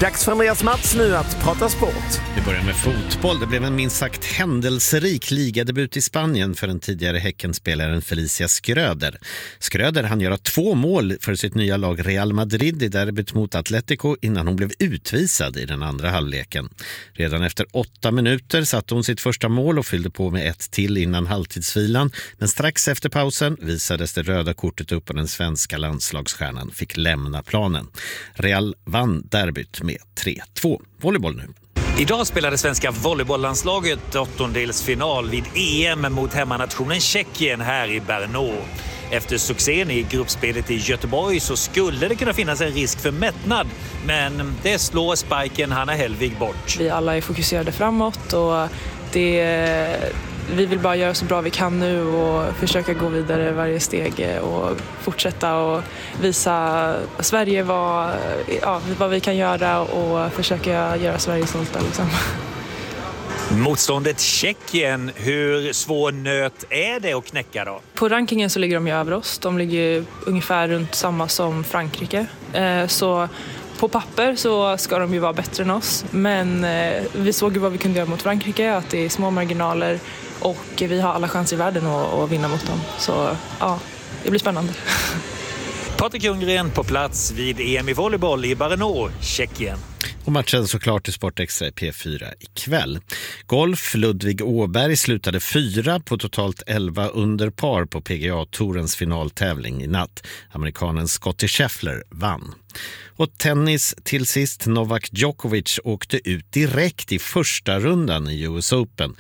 Dags för Andreas Mats nu att prata sport. Vi börjar med fotboll. Det blev en minst sagt händelserik ligadebut i Spanien för den tidigare Häckenspelaren Felicia Schröder. Schröder hann göra 2 mål för sitt nya lag Real Madrid i derbyt mot Atletico innan hon blev utvisad i den andra halvleken. Redan efter 8 minuter satte hon sitt första mål och fyllde på med 1 till innan halvtidsvilan. Men strax efter pausen visades det röda kortet upp och den svenska landslagsstjärnan fick lämna planen. Real vann derbyt med 3-2. Volleyboll nu. Idag spelade svenska volleybolllandslaget åttondelsfinal vid EM mot hemmanationen Tjeckien här i Brno. Efter succén i gruppspelet i Göteborg så skulle det kunna finnas en risk för mättnad, men det slår spiken Hanna Hellvig bort. Vi alla är fokuserade framåt och vi vill bara göra så bra vi kan nu och försöka gå vidare varje steg och fortsätta och visa Sverige vad vi kan göra och försöka göra Sverige stolta liksom. Motståndet Tjeckien, hur svår nöt är det att knäcka då? På rankingen så ligger de ju över oss. De ligger ungefär runt samma som Frankrike. Så på papper så ska de ju vara bättre än oss. Men vi såg ju vad vi kunde göra mot Frankrike, att det är små marginaler och vi har alla chanser i världen att vinna mot dem. Så ja, det blir spännande. Patrik Ljunggren på plats vid EM i volleyboll i Brno, Tjeckien. Och matchen såklart i Sportextra i P4 ikväll. Golf, Ludvig Åberg slutade 4 på totalt 11 under par på PGA-tourens finaltävling i natt. Amerikanen Scottie Scheffler vann. Och tennis till sist. Novak Djokovic åkte ut direkt i första rundan i US Open.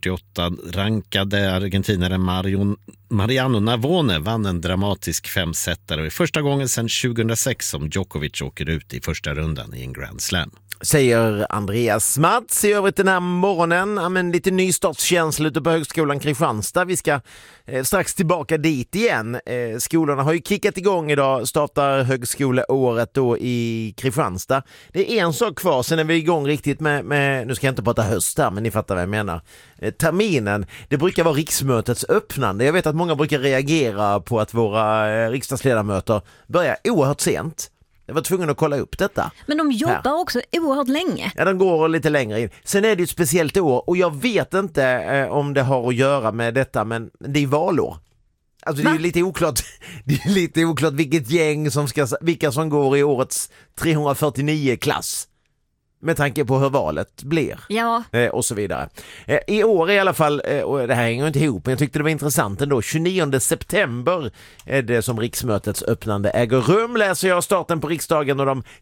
48-rankade argentinaren Mariano Navone vann en dramatisk 5-setare. Och första gången sedan 2006 som Djokovic åker ut i första rundan i en Grand Slam. Säger Andreas Mats. I övrigt den här morgonen, lite nystartskänsla ute på Högskolan Kristianstad. Vi ska strax tillbaka dit igen. Skolorna har ju kickat igång idag, startar högskoleåret då i Kristianstad. Det är en sak kvar, sen är vi igång riktigt med nu ska jag inte prata höst här, men ni fattar vad jag menar. Terminen, det brukar vara riksmötets öppnande. Jag vet att många brukar reagera på att våra riksdagsledamöter börjar oerhört sent. Jag var tvungen att kolla upp detta. Men de jobbar också oerhört länge. Ja, de går lite längre in. Sen är det ett speciellt år och jag vet inte om det har att göra med detta, men det är valår. Alltså det är ju lite oklart. Det är lite oklart vilket gäng vilka som går i årets 349-klass. Med tanke på hur valet blir. Ja. Och så vidare. I år i alla fall, och det här hänger inte ihop, men jag tyckte det var intressant ändå. 29 september är det som riksmötets öppnande äger rum. Läser jag starten på riksdagen och de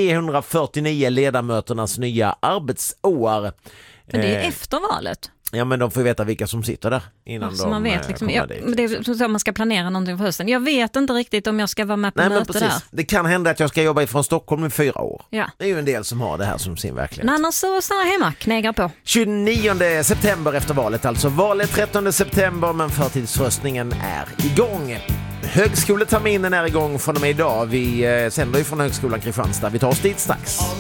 349 ledamöternas nya arbetsår. Men det är efter valet. Ja, men de får veta vilka som sitter där innan så de man vet liksom, kommer dit. Det är så man ska planera någonting för hösten. Jag vet inte riktigt om jag ska vara med på möte där. Det kan hända att jag ska jobba ifrån Stockholm i 4 år. Ja. Det är ju en del som har det här som sin verklighet. Men annars så stannar jag hemma, knägar på. 29 september efter valet alltså. Valet 13 september, men förtidsröstningen är igång. Högskoleterminen är igång från och med idag. Vi sänder ju från Högskolan Kristianstad. Vi tar oss dit strax.